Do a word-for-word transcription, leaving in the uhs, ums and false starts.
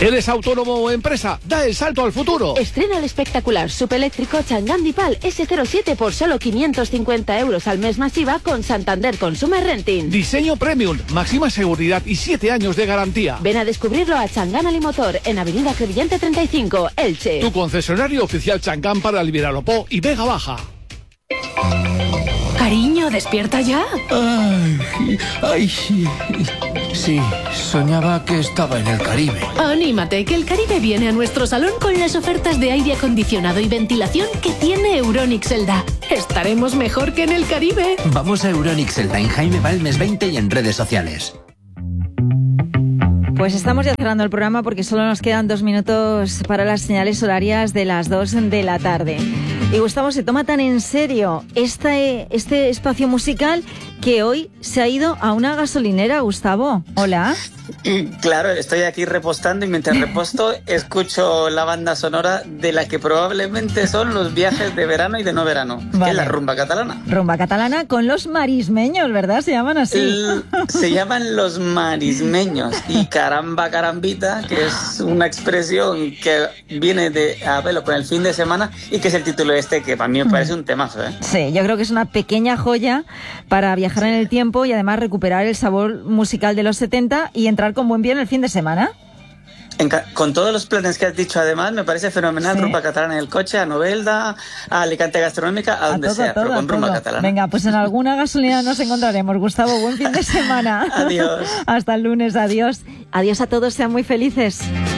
¿Eres autónomo o empresa? Da el salto al futuro. Estrena el espectacular subeléctrico Chang'an Dipal ese cero siete por solo quinientos cincuenta euros al mes masiva con Santander Consumer Renting. Diseño premium, máxima seguridad y siete años de garantía. Ven a descubrirlo a Chang'an Alimotor en Avenida Crevillente treinta y cinco, Elche. Tu concesionario oficial Chang'an para Almiralopó y Vega Baja. Cariño, ¿despierta ya? Ay, ay, sí. Sí, soñaba que estaba en el Caribe. Anímate, que el Caribe viene a nuestro salón con las ofertas de aire acondicionado y ventilación que tiene Euronics Elda. Estaremos mejor que en el Caribe. Vamos a Euronics Elda en Jaime Balmes veinte y en redes sociales. Pues estamos ya cerrando el programa porque solo nos quedan dos minutos para las señales horarias de las dos de la tarde. Y Gustavo se toma tan en serio este, este espacio musical que hoy se ha ido a una gasolinera, Gustavo. Hola. Claro, estoy aquí repostando y mientras reposto escucho la banda sonora de la que probablemente son los viajes de verano y de no verano, vale. Que es la rumba catalana. Rumba catalana con los marismeños, ¿verdad? Se llaman así. El, se llaman los marismeños y caramba carambita, que es una expresión que viene de a verlo con el fin de semana y que es el título este que para mí me parece un temazo, ¿eh? Sí, yo creo que es una pequeña joya para viajar en el tiempo y además recuperar el sabor musical de los setenta y entrar con buen pie en el fin de semana. En, con todos los planes que has dicho, además, me parece fenomenal. Sí. Rumba catalana en el coche, a Novelda, a Alicante Gastronómica, a, a donde todo, sea, todo, pero con rumba todo. Catalana. Venga, pues en alguna gasolina nos encontraremos. Gustavo, buen fin de semana. Adiós. Hasta el lunes, adiós. Adiós a todos, sean muy felices.